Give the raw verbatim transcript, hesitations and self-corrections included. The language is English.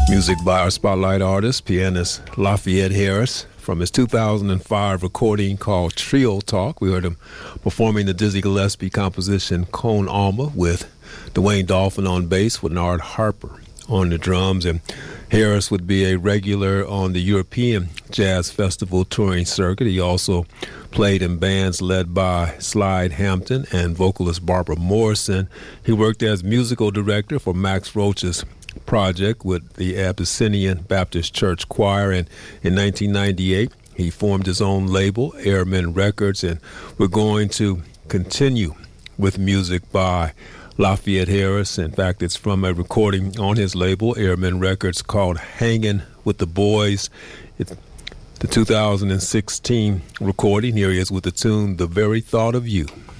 Music by our spotlight artist, pianist Lafayette Harris. From his two thousand five recording called Trio Talk, we heard him performing the Dizzy Gillespie composition Cone Alma with Dwayne Dolphin on bass with Nard Harper on the drums. And Harris would be a regular on the European Jazz Festival touring circuit. He also played in bands led by Slide Hampton and vocalist Barbara Morrison. He worked as musical director for Max Roach's project with the Abyssinian Baptist Church Choir, and in nineteen ninety-eight he formed his own label, Airmen Records, and we're going to continue with music by Lafayette Harris. In fact, it's from a recording on his label, Airmen Records, called Hanging with the Boys. It's the two thousand sixteen recording. Here he is with the tune The Very Thought of You.